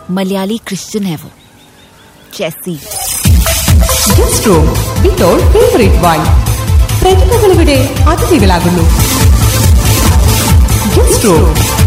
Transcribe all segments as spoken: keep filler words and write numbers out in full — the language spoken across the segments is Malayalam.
मलयाली क्रिश्चियन है वो, जेसी. Guest room with all favourite wine. പ്രതിഭകളിവിടെ അതിഥികളാകുന്നു. Guest room.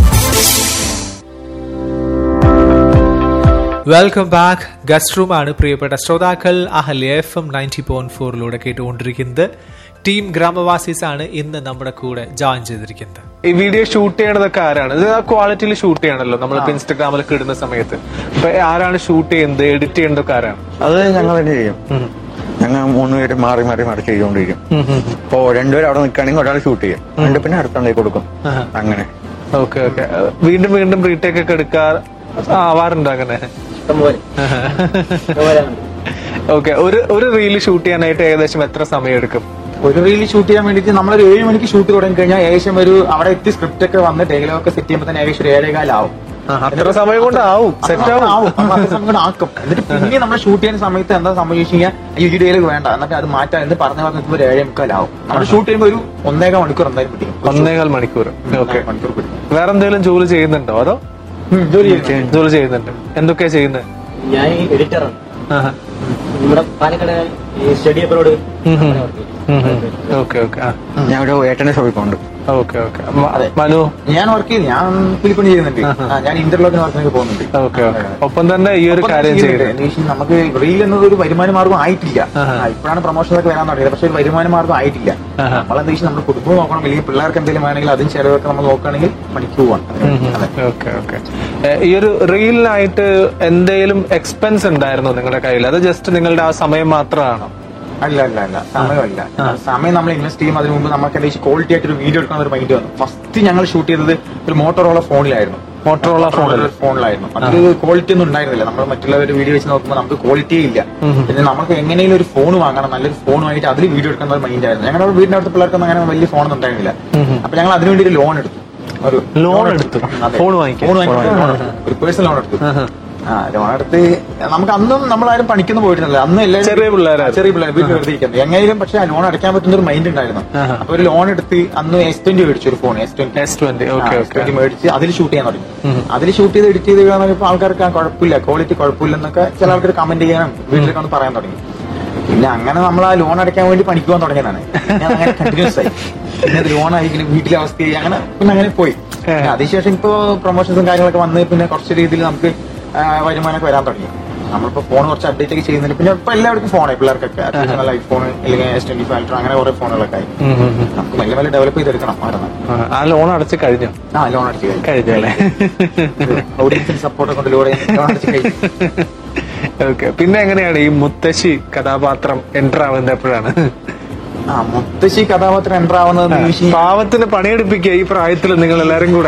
Welcome back. Guest room ആണ് പ്രിയപ്പെട്ട ശ്രോതാക്കൾ Ahalya F M ninety point ഫോറിലൂടെ കേട്ടുകൊണ്ടിരിക്കുന്നത്. ടീം ഗ്രാമവാസീസ് ആണ് ഇന്ന് നമ്മുടെ കൂടെ ജോയിൻ ചെയ്തിരിക്കുന്നത്. ഈ വീഡിയോ ഷൂട്ട് ചെയ്യണതൊക്കെ ആരാണ്? ഇത് ആ ക്വാളിറ്റിയിൽ ഷൂട്ട് ചെയ്യണല്ലോ നമ്മളിപ്പോ ഇൻസ്റ്റാഗ്രാമിലൊക്കെ ഇടുന്ന സമയത്ത്. അപ്പൊ ആരാണ് ഷൂട്ട് ചെയ്യുന്നത്, എഡിറ്റ് ചെയ്യേണ്ടതൊക്കെ ആരാണ്? അത് ഞങ്ങൾ തന്നെ ചെയ്യും. ഞങ്ങൾ മൂന്നുപേര് മാറി മാറി മാറി ചെയ്തുകൊണ്ടിരിക്കും. ഇപ്പൊ രണ്ടുപേരും അവിടെ നിൽക്കുകയാണെങ്കിൽ ഒരാൾ ഷൂട്ട് ചെയ്യും, രണ്ട് പിന്നെ അടുത്തുണ്ടായി കൊടുക്കും. അങ്ങനെ. Okay okay. വീണ്ടും വീണ്ടും റീടേക്ക് ഒക്കെ എടുക്കാർ ആവാറുണ്ടോ അങ്ങനെ? ഓക്കെ. ഒരു ഒരു റീല് ഷൂട്ട് ചെയ്യാനായിട്ട് ഏകദേശം എത്ര സമയം എടുക്കും? ഒരു റീല് ഷൂട്ട് ചെയ്യാൻ വേണ്ടിയിട്ട് നമ്മളൊരു ഏഴ് മണിക്ക് ഷൂട്ട് തുടങ്ങി കഴിഞ്ഞാൽ ഏകദേശം ഒരു അവിടെ എത്തി സ്ക്രിപ്റ്റ് ഒക്കെ വന്ന് ഡയലോഗ് സെറ്റ് ചെയ്യുമ്പോൾ തന്നെ ഏകദേശം ഒരു ഏഴേകാലാവും. അത്ര സമയം കൊണ്ട് ആവും, സെറ്റ് ആവും. അത്ര സമയം കൊണ്ട് ആക്കും. എന്നിട്ട് പിന്നെ നമ്മൾ ഷൂട്ട് ചെയ്യുന്ന സമയത്ത് എന്താ സംഭവിച്ചു കഴിഞ്ഞാൽ ഈ ഡയലോഗ് വേണ്ട എന്നിട്ട് അത് മാറ്റാൻ എന്ന് പറഞ്ഞ പറഞ്ഞപ്പോൾ ഒരു ഏഴേ മുക്കാലാവും. നമ്മൾ ഷൂട്ട് ചെയ്യുമ്പോൾ ഒരു ഒന്നേകാൽ മണിക്കൂർ എന്തായാലും പിടിക്കും. ഒന്നേകാൽ മണിക്കൂർ. ഓക്കെ. മണിക്കൂർ പിടിക്കും. വേറെ എന്തെങ്കിലും ജോലി ചെയ്യുന്നുണ്ടോ അതോ? ജോലി ജോലി ചെയ്യുന്നുണ്ട്. എന്തൊക്കെയാ ചെയ്യുന്നത്? ഞാൻ എഡിറ്ററാണ്. നമ്മുടെ Palakkad study abroad. Okay okay. ഞാൻ ഒരു ഏട്ടന്റെ ഷോപ്പിൽ പോകുന്നുണ്ട്. Okay okay. മനു? ഞാൻ വർക്ക് ചെയ്തു. ഞാൻ ഫിലിപ്പണി ചെയ്യുന്നുണ്ട്. ഞാൻ ഇന്റർലോക്കിന് വർക്കിനൊക്കെ പോകുന്നുണ്ട്. Okay okay. ഒപ്പം തന്നെ ഈ ഒരു കാര്യം ചെയ്യുന്നത് നമുക്ക് റീൽ എന്നത് ഒരു വരുമാന മാർഗം ആയിട്ടില്ല. ഇപ്പോഴാണ് പ്രൊമോഷൻസ് ഒക്കെ വരാൻ തുടങ്ങിയത്. പക്ഷെ ഒരു വരുമാന മാർഗം ആയിട്ടില്ല. നമ്മളെന്താ വെച്ചാൽ നമ്മൾ കുടുംബം നോക്കണം, അല്ലെങ്കിൽ പിള്ളേർക്ക് എന്തെങ്കിലും വേണമെങ്കിൽ അതും ചിലവൊക്കെ നമ്മൾ നോക്കുകയാണെങ്കിൽ പണിക്ക് പോവാണ്. Okay okay. ഈ ഒരു റീലിനായിട്ട് എന്തെങ്കിലും എക്സ്പെൻസ് ഉണ്ടായിരുന്നോ നിങ്ങളുടെ കയ്യിൽ? അത് ജസ്റ്റ് നിങ്ങളുടെ ആ സമയം മാത്രമാണോ? അല്ല അല്ല അല്ല സമയമല്ല. സമയം നമ്മൾ ഇൻവെസ്റ്റ് ചെയ്യും. അതിന് മുമ്പ് നമുക്ക് എന്താ ക്വാളിറ്റി ആയിട്ട് ഒരു വീഡിയോ എടുക്കുന്ന ഒരു മൈൻഡ് വന്നു. ഫസ്റ്റ് ഞങ്ങൾ ഷൂട്ട് ചെയ്തത് ഒരു മോട്ടോറോള ഫോണിലായിരുന്നു. മോട്ടോറോള ഫോണിലായിരുന്നു. അത് ക്വാളിറ്റി ഒന്നും ഉണ്ടായിരുന്നില്ല. നമ്മൾ മറ്റുള്ളവർ വീഡിയോ വെച്ച് നോക്കുമ്പോൾ നമുക്ക് ക്വാളിറ്റി ഇല്ല. പിന്നെ നമുക്ക് എങ്ങനെയും ഒരു ഫോൺ വാങ്ങണം, നല്ലൊരു ഫോൺ വാങ്ങിയിട്ട് അതിൽ വീഡിയോ എടുക്കുന്ന ഒരു മൈൻഡ് ആയിരുന്നു. ഞങ്ങളുടെ വീടിന്റെ അടുത്ത പിള്ളേർക്കൊന്നും അങ്ങനെ വലിയ ഫോണൊന്നും ഉണ്ടായിരുന്നില്ല. അപ്പൊ ഞങ്ങൾ അതിനുവേണ്ടി ഒരു ലോൺ എടുത്തു. ഒരു ലോൺ എടുത്തു ഫോൺ വാങ്ങിക്കാൻ. ഫോൺ വാങ്ങിക്കാൻ ഒരു പേഴ്സണൽ ലോൺ എടുത്തു. ആ ലോൺ എടുത്ത് നമുക്ക് അന്നും നമ്മളാരും പണിക്കൊന്നും പോയിട്ടില്ല. അന്ന് എല്ലാവരും ചെറിയ പിള്ളേർ ചെറിയ പിള്ളേർ വീട്ടിൽ വെറുതെ ഇരിക്കുന്നത്. എങ്ങനെയും പക്ഷെ ആ ലോൺ അടയ്ക്കാൻ പറ്റുന്ന ഒരു മൈൻഡ് ഉണ്ടായിരുന്നു. അപ്പൊ ഒരു ലോൺ എടുത്ത് അന്ന് എസ് ട്വന്റി മേടിച്ചു. ഒരു phone S twenty S twenty twenty മേടിച്ച് അതിൽ ഷൂട്ട് ചെയ്യാൻ തുടങ്ങി. അതിൽ ഷൂട്ട് ചെയ്ത് എഡിറ്റ് ചെയ്ത് കഴിഞ്ഞപ്പോൾ ആൾക്കാർക്ക് കുഴപ്പമില്ല, ക്വാളിറ്റി കുഴപ്പമില്ലെന്നൊക്കെ ചില ആൾക്കാർ കമന്റ് ചെയ്യാനും വീട്ടിലൊക്കെ ഒന്ന് പറയാൻ തുടങ്ങി. പിന്നെ അങ്ങനെ നമ്മൾ ആ ലോൺ അടയ്ക്കാൻ വേണ്ടി പണിക്ക് പോകാൻ തുടങ്ങിയതാണ്. ഞാൻ അങ്ങനെ കണ്ടിന്യൂസ് ആയി. പിന്നെ അത് ലോൺ ആയിരിക്കും വീട്ടിലെ അവസ്ഥ അങ്ങനെ പിന്നെ അങ്ങനെ പോയി. അതിനുശേഷം ഇപ്പൊ പ്രൊമോഷൻസും കാര്യങ്ങളൊക്കെ വന്ന് പിന്നെ കുറച്ച് രീതിയിൽ നമുക്ക് വരുമാനമൊക്കെ വരാൻ തുടങ്ങി. നമ്മളിപ്പോ ഫോൺ കുറച്ച് അപ്ഡേറ്റ് ഒക്കെ ചെയ്യുന്നുണ്ട്. പിന്നെ ഇപ്പൊ എല്ലാവർക്കും ഫോണായി, പിള്ളേർക്കൊക്കെ അത്യാവശ്യം നല്ല ഐഫോൺ അല്ലെങ്കിൽ എസ് ട്വന്റി ഫൈവ് അൾട്ര അങ്ങനെ കുറെ ഫോണുകളൊക്കെ ആയി. നമുക്ക് മെല്ലെ മെല്ലെ ഡെവലപ്പ് ചെയ്തെടുക്കണം. ആ ലോൺ അടച്ച് കഴിഞ്ഞു. ആ ലോൺ അടച്ച് കഴിഞ്ഞല്ലേ? ഓഡിയൻസിന് സപ്പോർട്ട് കൊണ്ട് ലോൺ അടച്ച് കഴിഞ്ഞു. ഓക്കെ. പിന്നെ എങ്ങനെയാണ് ഈ മുത്തശ്ശി കഥാപാത്രം എൻ്റർ ആവുന്നത് എപ്പോഴാണ്? ആ മുത്തശ്ശി കഥാപാത്രം എൻ്റർ ആവുന്നത് പാവത്തിന് പണിയെടുപ്പിക്കുക ഈ പ്രായത്തിൽ നിങ്ങൾ എല്ലാരും കൂടെ?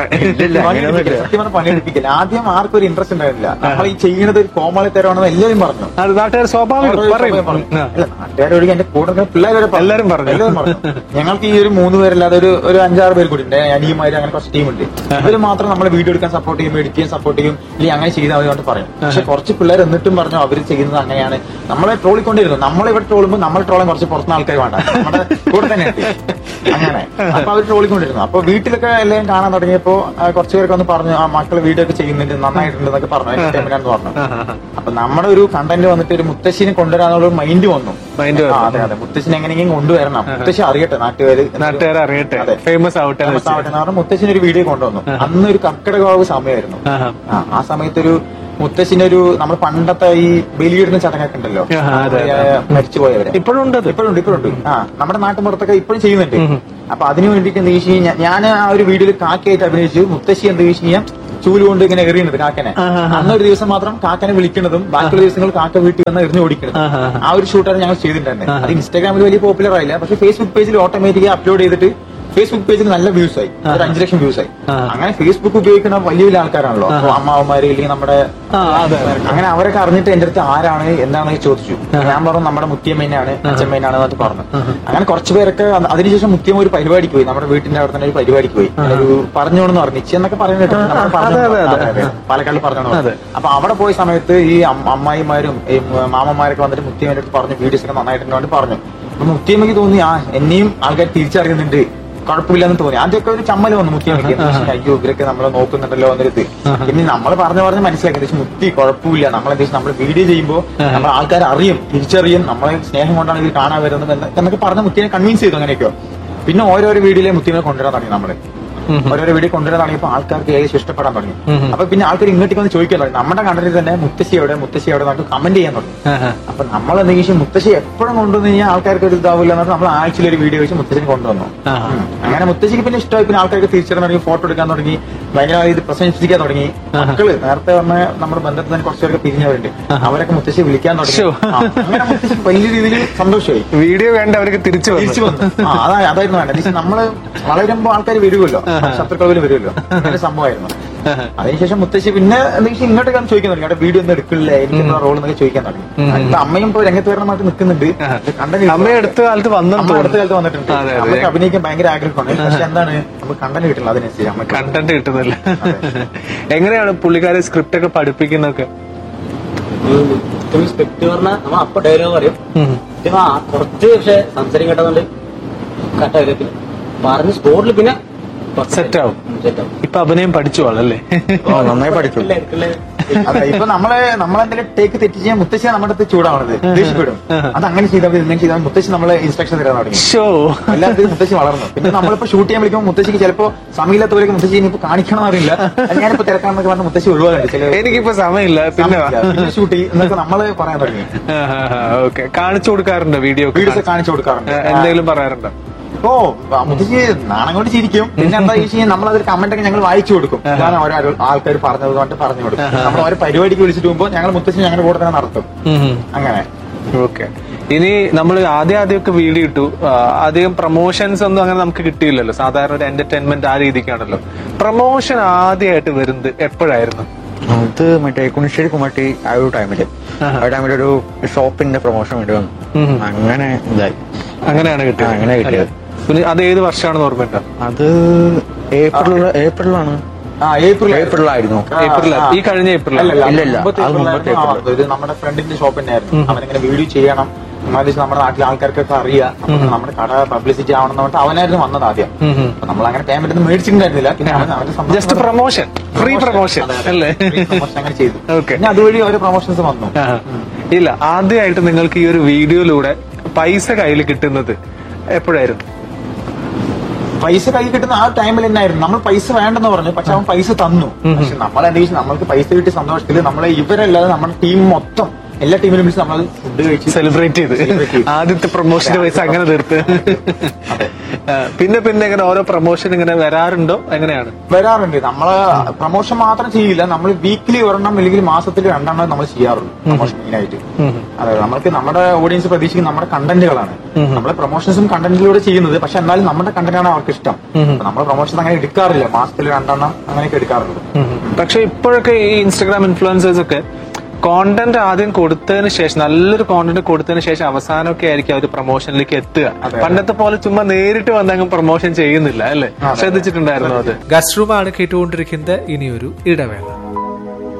സത്യം പണിയെടുപ്പിക്കില്ല. ആദ്യം ആർക്കും ഒരു ഇൻട്രസ്റ്റ് ഉണ്ടായിരുന്നില്ല. നമ്മൾ ഈ ചെയ്യുന്നത് ഒരു കോമാളി തരമാണെന്ന് എല്ലാവരും പറഞ്ഞു. അത് നാട്ടുകാർ സ്വാഭാവികം നാട്ടുകാർ ഒഴികെ എന്റെ കൂടെ പിള്ളേരെ എല്ലാവരും പറഞ്ഞു. എല്ലാവരും പറഞ്ഞു. ഞങ്ങൾക്ക് ഈ ഒരു മൂന്ന് പേരല്ലാതെ ഒരു ഒരു അഞ്ചാറ് പേര് കൂടി ഉണ്ട്. അനിയന്മാര് അങ്ങനെ കുറച്ച് ടീമുണ്ട്. ഇവര് മാത്രം നമ്മളെ വീഡിയോ എടുക്കാൻ സപ്പോർട്ട് ചെയ്യും, എഡിറ്റ് ചെയ്യാൻ സപ്പോർട്ട് ചെയ്യും, ഇല്ലെങ്കിൽ അങ്ങനെ ചെയ്താൽ മതി കൊണ്ട് പറയും. പക്ഷെ കുറച്ച് പിള്ളേർ എന്നിട്ടും പറഞ്ഞു അവർ ചെയ്യുന്നത് അങ്ങനെയാണ്. നമ്മളെ ട്രോളിക്കൊണ്ടിരുന്നു. നമ്മളിവിടെ ട്രോളുമ്പോൾ നമ്മൾ ട്രോളാൻ കുറച്ച് പുറത്തുനിന്ന് ആൾക്കാർ വേണ്ട, നമ്മുടെ കൂടെ തന്നെ എത്തി. അങ്ങനെ അപ്പൊ അവർ ട്രോളിക്കൊണ്ടിരുന്നു. അപ്പൊ വീട്ടിലൊക്കെ എല്ലാവരും കാണാൻ തുടങ്ങിയപ്പോ കുറച്ചു പേരൊക്കെ ഒന്ന് പറഞ്ഞു ആ മക്കള് വീഡിയോ ഒക്കെ ചെയ്യുന്നുണ്ട്, നന്നായിട്ടുണ്ട് എന്നൊക്കെ പറഞ്ഞു, എന്റർടൈൻമെന്റ് പറഞ്ഞു. അപ്പൊ നമ്മുടെ ഒരു കണ്ടന്റ് വന്നിട്ട് ഒരു മുത്തശ്ശിനെ കൊണ്ടുവരാനുള്ള മൈൻഡ് വന്നു. അതെ അതെ, മുത്തശ്ശിനെ എങ്ങനെയെങ്കിലും കൊണ്ടുവരണം, മുത്തശ്ശി അറിയട്ടെ, നാട്ടുകാര് നാട്ടുകാരെ അറിയട്ടെ, ഫേമസ് ആവട്ടെ ഫേമസ് ആവട്ടെ എന്ന് പറഞ്ഞാൽ മുത്തശ്ശിന് ഒരു വീഡിയോ കൊണ്ടുവന്നു. അന്ന് ഒരു കർക്കിടക സമയമായിരുന്നു. ആ സമയത്തൊരു മുത്തശ്ശിന്റെ ഒരു നമ്മുടെ പണ്ടത്തെ ഈ ബലിയിടുന്ന ചടങ്ങൊക്കെ ഉണ്ടല്ലോ, മരിച്ചുപോയവരെ ഇപ്പോഴും ഉണ്ട് ഇപ്പോഴുണ്ട് ഇപ്പോഴുണ്ട് ആ നമ്മുടെ നാട്ടുമ്പുറത്തൊക്കെ ഇപ്പോഴും ചെയ്യുന്നുണ്ട്. അപ്പൊ അതിനു വേണ്ടിയിട്ട് എന്ത് വെച്ച് കഴിഞ്ഞാൽ ഞാൻ ആ ഒരു വീഡിയോയിൽ കാക്കയായിട്ട് അഭിനയിച്ചു. മുത്തശ്ശി എന്ത് വെച്ച് കഴിഞ്ഞാൽ ചൂലുകൊണ്ട് ഇങ്ങനെ എറിയുന്നത് കാക്കനെ. അന്നൊരു ദിവസം മാത്രം കാക്കനെ വിളിക്കുന്നതും ബാക്കിയുള്ള ദിവസങ്ങൾ കാക്ക വീട്ടിൽ വന്ന് എറിഞ്ഞു ഓടിക്കുന്നത്. ആ ഒരു ഷൂട്ടാണ് ഞങ്ങൾ ചെയ്തിട്ടുണ്ട്. അത് ഇൻസ്റ്റാഗ്രാമിൽ വലിയ പോപ്പുലർ ആയില്ല, പക്ഷെ ഫേസ്ബുക്ക് പേജിൽ ഓട്ടോമാറ്റിക്കലി അപ്ലോഡ് ചെയ്തിട്ട് ഫേസ്ബുക്ക് പേജിൽ നല്ല വ്യൂസ് ആയി, ഒരു അഞ്ചു ലക്ഷം വ്യൂസ് ആയി. അങ്ങനെ ഫേസ്ബുക്ക് ഉപയോഗിക്കുന്ന വലിയ വലിയ ആൾക്കാരാണല്ലോ, അമ്മാവന്മാര് അല്ലെങ്കിൽ നമ്മുടെ അങ്ങനെ അവരൊക്കെ അറിഞ്ഞിട്ട് എന്റെ അടുത്ത് ആരാണ് എന്താണെന്ന് ചോദിച്ചു. ഞാൻ പറഞ്ഞു നമ്മുടെ മുത്തിയമ്മേനാണ് അച്ഛമ്മേനാണ് എന്നൊക്കെ പറഞ്ഞു. അങ്ങനെ കുറച്ച് പേരൊക്കെ അതിനുശേഷം മുത്തിയമ്മ ഒരു പരിപാടിക്ക് പോയി, നമ്മുടെ വീട്ടിന്റെ അവിടെ തന്നെ ഒരു പരിപാടിക്ക് പോയി. ഒരു പറഞ്ഞോണെന്ന് പറഞ്ഞു, ഇച്ചി എന്നൊക്കെ പറയുന്നത് പാലക്കാട് പറഞ്ഞോണ്ട്. അപ്പൊ അവിടെ പോയ സമയത്ത് ഈ അമ്മായിമാരും ഈ മാമന്മാരൊക്കെ വന്നിട്ട് മുത്തിയമ്മേന്റെ അടുത്ത് പറഞ്ഞു വീഡിയോസ് ഒക്കെ നന്നായിട്ടുണ്ടോ പറഞ്ഞു. അപ്പൊ മുത്തിയമ്മക്ക് തോന്നി ആ എന്നെയും ആൾക്കാർ തിരിച്ചറിയുന്നുണ്ട് കുഴപ്പമില്ലെന്ന് തോന്നി. ആദ്യമൊക്കെ ഒരു ചമ്മൽ വന്നു മുത്തി എനിക്ക്, അയ്യോ ഇവരൊക്കെ നമ്മളെ നോക്കുന്നുണ്ടല്ലോ എന്നൊരു. പിന്നെ നമ്മൾ പറഞ്ഞു പറഞ്ഞ് മനസ്സിലാക്കി പക്ഷെ മുത്തി കുഴപ്പമില്ല, നമ്മളെന്താ നമ്മൾ വീഡിയോ ചെയ്യുമ്പോൾ നമ്മൾ ആൾക്കാർ അറിയും, തിരിച്ചറിയും നമ്മളെ സ്നേഹം കൊണ്ടാണ് ഇത് കാണാൻ വരുന്നത് എന്നൊക്കെ പറഞ്ഞ മുത്തിനെ കൺവിൻസ് ചെയ്തു. അങ്ങനെയൊക്കെയോ പിന്നെ ഓരോരോ വീഡിയോയിലെ മുത്തിനെ കൊണ്ടുവരാൻ തുടങ്ങി. നമ്മള് ഓരോരോ വീഡിയോ കൊണ്ടുവരാൻ തുടങ്ങിയപ്പോൾ ആൾക്കാർക്ക് ഏകദേശം ഇഷ്ടപ്പെടാൻ തുടങ്ങി. അപ്പൊ പിന്നെ ആൾക്കാർ ഇങ്ങോട്ടേക്ക് വന്ന് ചോദിക്കാൻ തുടങ്ങി, നമ്മുടെ കണ്ടന്റിൽ തന്നെ മുത്തശ്ശി എവിടെ മുത്തശ്ശി എവിടെ നമുക്ക് കമന്റ് ചെയ്യാൻ തുടങ്ങി. അപ്പൊ നമ്മൾ എന്തെങ്കിലും മുത്തശ്ശി എപ്പോഴും കൊണ്ടുവന്നു കഴിഞ്ഞാൽ ആൾക്കാർക്ക് ഒരു ഇതാവില്ല എന്നിട്ട് നമ്മൾ ആഴ്ചയിൽ ഒരു വീഡിയോ വെച്ച് മുത്തശ്ശിനെ കൊണ്ടുവന്നു. അങ്ങനെ മുത്തശ്ശിക്ക് പിന്നെ ഇഷ്ടമായി. പിന്നെ ആൾക്കാർക്ക് തിരിച്ചറിയാൻ തുടങ്ങി, ഫോട്ടോ എടുക്കാൻ തുടങ്ങി, ഭയങ്കരമായി ഇത് പ്രശംസിക്കാൻ തുടങ്ങി. മക്കള് നേരത്തെ പറഞ്ഞ നമ്മുടെ ബന്ധത്തിൽ തന്നെ കുറച്ചുപേരൊക്കെ പിരിഞ്ഞവരുണ്ട്, അവരൊക്കെ മുത്തശ്ശി വിളിക്കാൻ തുടങ്ങി. അങ്ങനെ മുത്തശ്ശി വലിയ രീതിയിൽ സന്തോഷമായി. വീഡിയോ വേണ്ട അവർക്ക് തിരിച്ചു തിരിച്ചു വന്നു. ആ അതാ അതായിരുന്നു വേണ്ടത്. നമ്മള് വളരുമ്പോ ആൾക്കാർ വരുമല്ലോ, ശത്രുക്കളിൽ വരുമല്ലോ, അങ്ങനെ സംഭവമായിരുന്നു. അതിനുശേഷം മുത്തശ്ശി പിന്നെ എന്തെങ്കിലും ഇങ്ങോട്ടൊക്കെ ചോദിക്കാൻ തുടങ്ങി, അവിടെ വീഡിയോ ഒന്നും എടുക്കില്ലേ, എനിക്ക് റോൾ എന്നൊക്കെ ചോദിക്കാൻ തുടങ്ങി. ഇപ്പൊ അമ്മയും ഇപ്പൊ രംഗത്ത് വരണമായിട്ട് നിൽക്കുന്നുണ്ട്. കണ്ടന്റ് അമ്മ അടുത്ത കാലത്ത് വന്നു അടുത്ത കാലത്ത് വന്നിട്ടുണ്ട്. നമുക്ക് അഭിനയിക്കാൻ ഭയങ്കര ആഗ്രഹമാണ്, പക്ഷെ എന്താണ് നമുക്ക് കണ്ടന്റ് കിട്ടില്ല. അതിനനുസരിച്ച് നമുക്ക് കണ്ടന്റ് കിട്ടുന്നില്ല. എങ്ങനെയാണ് പുള്ളിക്കാരെ സ്ക്രിപ്റ്റ് ഒക്കെ പഠിപ്പിക്കുന്നതൊക്കെ? സ്ക്രിപ്റ്റ് പറഞ്ഞാൽ നമ്മൾ അപ്പൊ ഡയലോഗ് പറയും, കുറച്ച് പക്ഷെ സംസാരം കേട്ടതുകൊണ്ട് കട്ടാക്കി പറഞ്ഞ് സ്പോട്ടിൽ പിന്നെ സെറ്റ് ആവും. ഇപ്പൊ അഭിനയം പഠിച്ചു ആളല്ലേ? നന്നായി പഠിച്ചു. അതെ, ഇപ്പൊ നമ്മളെ നമ്മളെന്തെങ്കിലും ടേക്ക് തെറ്റി ചെയ്യാൻ മുത്തശ്ശി നമ്മുടെ അടുത്ത് ചൂടാവണത്, ദേഷ്യപ്പെടും. അത് അങ്ങനെ ചെയ്താൽ മതി, ഇങ്ങനെ ചെയ്താൽ മുത്തശ്ശി നമ്മളെ ഇൻസ്ട്രക്ഷൻ തരാൻ തുടങ്ങി. എല്ലാത്തിനും മുത്തശ്ശി വളർന്നു. പിന്നെ നമ്മളിപ്പോ ഷൂട്ട് ചെയ്യാൻ വിളിക്കുമ്പോൾ മുത്തശ്ശിക്ക് ചിലപ്പോ സമയമില്ലാത്തവരേക്ക് മുത്തശ്ശി ഇനിയിപ്പോ കാണിക്കണം അറിയില്ല, ഞാനിപ്പോ തിരക്കാണെന്നൊക്കെ പറഞ്ഞ മുത്തശ്ശി ഒഴിവാറുണ്ട്. ചില എനിക്കിപ്പോ സമയമില്ല പിന്നെ ഷൂട്ട് ചെയ്യും എന്നൊക്കെ നമ്മള് പറയാൻ തുടങ്ങി. ഓക്കെ, കാണിച്ചു കൊടുക്കാറുണ്ട് വീഡിയോ വീഡിയോസ് കാണിച്ചു കൊടുക്കാറുണ്ട്. എന്തെങ്കിലും പറയാറുണ്ടോ? ഓ മുത്തശ്ശി നാണം കൊണ്ട് ചിരിക്കും. പിന്നെ എന്താ ചോദിച്ചു കഴിഞ്ഞാൽ നമ്മളതൊരു കമന്റ് ഒക്കെ ഞങ്ങൾ വായിച്ചു കൊടുക്കും. ഞാൻ ഓരോ ആൾക്കാർ പറഞ്ഞത് കൊണ്ട് പറഞ്ഞു കൊടുക്കും. നമ്മൾ ഓരോ പരിപാടിക്ക് വിളിച്ചിട്ട് പോകുമ്പോൾ ഞങ്ങൾ മുത്തശ്ശി ഞങ്ങളുടെ കൂടെ തന്നെ നടത്തും. അങ്ങനെ. ഓക്കെ, ഇനി നമ്മൾ ആദ്യം ആദ്യമൊക്കെ വീഡിയോ ഇട്ടു, അധികം പ്രൊമോഷൻസ് ഒന്നും അങ്ങനെ നമുക്ക് കിട്ടിയില്ലല്ലോ. സാധാരണ ഒരു എന്റർടൈൻമെന്റ് ആ രീതിക്കാണല്ലോ. പ്രൊമോഷൻ ആദ്യമായിട്ട് വരുന്നത് എപ്പോഴായിരുന്നു? അത് മറ്റേ കുണിശ്ശേരി കുമാട്ടി ആ ഒരു ടൈമില് ആ ടൈമിലൊരു ഷോപ്പിന്റെ പ്രൊമോഷൻ വേണ്ടി വന്നു. അങ്ങനെ ഇതായി. അങ്ങനെയാണ് കിട്ടിയത്. അങ്ങനെ കിട്ടിയത്. പിന്നെ അത് ഏത് വർഷമാണെന്ന് ഓർമ്മയുണ്ടോ? അത് ഏപ്രിൽ ഏപ്രിലാണ്. ആ ഏപ്രിൽ ഏപ്രിലായിരുന്നു. ഏപ്രിൽ ഈ കഴിഞ്ഞ ഏപ്രിൽ ഇല്ല ഇല്ല ഇത് നമ്മുടെ ഫ്രണ്ടിന്റെ ഷോപ്പ് തന്നെയായിരുന്നു. അവനിങ്ങനെ വീഡിയോ ചെയ്യണം, നമ്മുടെ നാട്ടിലെ ആൾക്കാർക്കൊക്കെ അറിയാം, നമ്മുടെ കട പബ്ലിസിറ്റി ആവണം പറഞ്ഞിട്ട് അവനായിരുന്നു വന്നത് ആദ്യം. അപ്പൊ നമ്മൾ അങ്ങനെ പേയ്മെന്റ് ഒന്നും മേടിച്ചിട്ടുണ്ടായിരുന്നില്ല. പിന്നെ ജസ്റ്റ് പ്രൊമോഷൻ, ഫ്രീ പ്രൊമോഷൻ അല്ലേ? അങ്ങനെ ചെയ്തു. ഓക്കെ, പിന്നെ അതുവഴി ഓരോ പ്രൊമോഷൻസ് വന്നു. ഇല്ല, ആദ്യമായിട്ട് നിങ്ങൾക്ക് ഈ ഒരു വീഡിയോയിലൂടെ പൈസ കയ്യിൽ കിട്ടുന്നത് എപ്പോഴായിരുന്നു? പൈസ കൈ കിട്ടുന്ന ആ ടൈമിൽ തന്നെയായിരുന്നു. നമ്മൾ പൈസ വേണ്ടെന്ന് പറഞ്ഞു, പക്ഷെ അവൻ പൈസ തന്നു. പക്ഷെ നമ്മളെന്താ വെച്ചാൽ നമ്മൾക്ക് പൈസ കിട്ടിയ സന്തോഷത്തില് നമ്മളെ ഇവരല്ലാതെ നമ്മുടെ ടീം മൊത്തം എല്ലാ ടീമിലും വിളിച്ച് നമ്മൾ ഫുഡ് കഴിച്ച് സെലിബ്രേറ്റ് ചെയ്ത് ആദ്യത്തെ പ്രൊമോഷന്റെ പൈസ അങ്ങനെ തീർത്ത്. പിന്നെ പിന്നെ ഇങ്ങനെ ഓരോ പ്രൊമോഷൻ ഇങ്ങനെ വരാറുണ്ടോ? എങ്ങനെയാണ്? വരാറുണ്ട്. നമ്മള് പ്രൊമോഷൻ മാത്രം ചെയ്യില്ല, നമ്മൾ വീക്കിലി ഒരെണ്ണം അല്ലെങ്കിൽ മാസത്തിൽ രണ്ടെണ്ണം നമ്മൾ ചെയ്യാറുള്ളൂ പ്രൊമോഷൻ മെയിനായിട്ട്. അതെ, നമ്മൾക്ക് നമ്മുടെ ഓഡിയൻസ് പ്രതീക്ഷിക്കുന്ന നമ്മുടെ കണ്ടന്റുകളാണ്. നമ്മളെ പ്രൊമോഷൻസും കണ്ടന്റിലൂടെ ചെയ്യുന്നത്, പക്ഷെ എന്നാലും നമ്മുടെ കണ്ടന്റാണ് അവർക്ക് ഇഷ്ടം. നമ്മൾ പ്രൊമോഷൻ അങ്ങനെ എടുക്കാറില്ല, മാസത്തിൽ രണ്ടെണ്ണം അങ്ങനെയൊക്കെ എടുക്കാറുള്ളൂ. പക്ഷെ ഇപ്പോഴൊക്കെ ഈ ഇൻസ്റ്റാഗ്രാം ഇൻഫ്ലുവൻസേഴ്സ് ഒക്കെ കോണ്ടന്റ് ആദ്യം കൊടുത്തതിന് ശേഷം, നല്ലൊരു കോണ്ടന്റ് കൊടുത്തതിന് ശേഷം അവസാനമൊക്കെ ആയിരിക്കും അവർ പ്രൊമോഷനിലേക്ക് എത്തുക. പണ്ടത്തെ പോലെ ചുമ്മാ നേരിട്ട് വന്നങ്ങ് പ്രൊമോഷൻ ചെയ്യുന്നില്ല അല്ലേ? ശ്രദ്ധിച്ചിട്ടുണ്ടായിരുന്നു അത്? ഗസ്റ്റ് റൂമാണ് കേട്ടുകൊണ്ടിരിക്കുന്നത്. ഇനിയൊരു ഇടവേള.